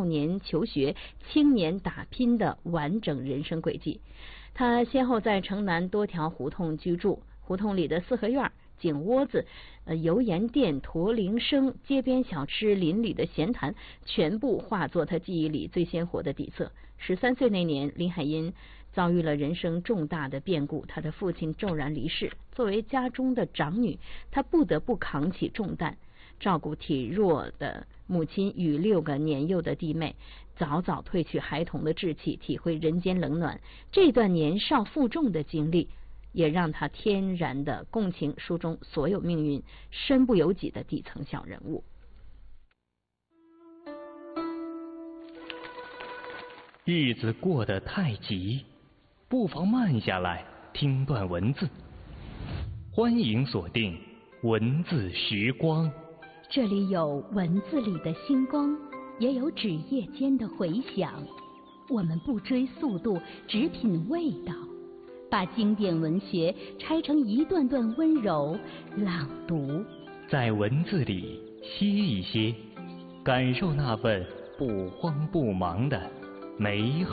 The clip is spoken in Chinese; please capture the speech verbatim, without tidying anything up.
年求学、青年打拼的完整人生轨迹。他先后在城南多条胡同居住，胡同里的四合院、井窝子、呃油盐店、驼铃声、街边小吃、邻里的闲谈，全部化作他记忆里最鲜活的底色。十三岁那年，林海音遭遇了人生重大的变故，他的父亲骤然离世。作为家中的长女，她不得不扛起重担，照顾体弱的母亲与六个年幼的弟妹，早早褪去孩童的稚气，体会人间冷暖。这段年少负重的经历，也让他天然的共情书中所有命运身不由己的底层小人物。 日子过得太急，不妨慢下来听段文字。欢迎锁定文字时光， 这里有文字里的星光，也有纸页间的回响。我们不追速度，只品味道，把经典文学拆成一段段温柔朗读， 在文字里歇一歇，感受那份不慌不忙的美好。